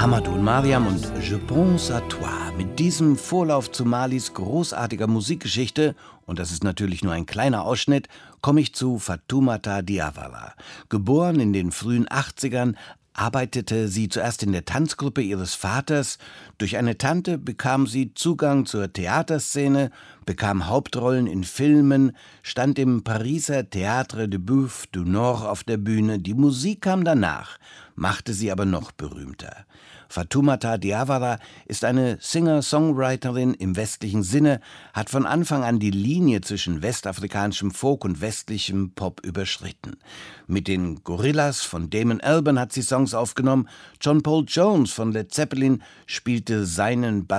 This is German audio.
Amadou Mariam und Je pense à toi. Mit diesem Vorlauf zu Malis großartiger Musikgeschichte, und das ist natürlich nur ein kleiner Ausschnitt, komme ich zu Fatoumata Diawara. Geboren in den frühen 80ern, arbeitete sie zuerst in der Tanzgruppe ihres Vaters. Durch eine Tante bekam sie Zugang zur Theaterszene, bekam Hauptrollen in Filmen, stand im Pariser Théâtre de Boeuf du Nord auf der Bühne. Die Musik kam danach, machte sie aber noch berühmter. Fatoumata Diawara ist eine Singer-Songwriterin im westlichen Sinne, hat von Anfang an die Linie zwischen westafrikanischem Folk und westlichem Pop überschritten. Mit den Gorillaz von Damon Albarn hat sie Songs aufgenommen, John Paul Jones von Led Zeppelin spielte seinen